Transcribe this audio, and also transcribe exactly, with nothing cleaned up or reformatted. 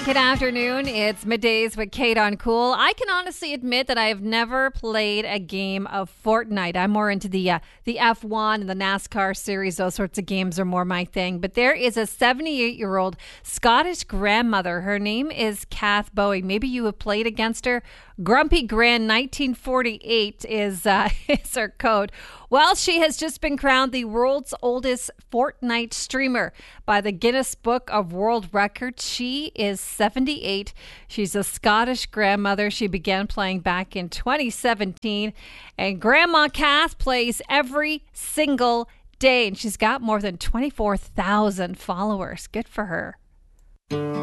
Good afternoon. It's Middays with Kate on Cool. I can honestly admit that I have never played a game of Fortnite. I'm more into the uh, the F one and the NASCAR series. Those sorts of games are more my thing. But there is a seventy-eight-year-old Scottish grandmother. Her name is Kath Bowie. Maybe you have played against her. Grumpy Gran nineteen forty-eight is, uh, is her code. Well, she has just been crowned the world's oldest Fortnite streamer by the Guinness Book of World Records. She is seventy-eight. She's a Scottish grandmother. She began playing back in twenty seventeen. And Grandma Kath plays every single day. And she's got more than twenty-four thousand followers. Good for her.